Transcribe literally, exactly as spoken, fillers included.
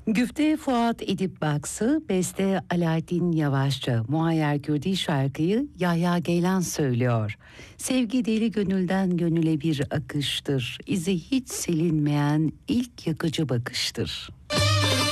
Güfte Fuat Edip Baksı, beste Alaaddin Yavaşça, Muayyer Kürdi şarkıyı Yahya Geylan söylüyor. Sevgi deli gönülden gönüle bir akıştır, İzi hiç silinmeyen ilk yakıcı bakıştır.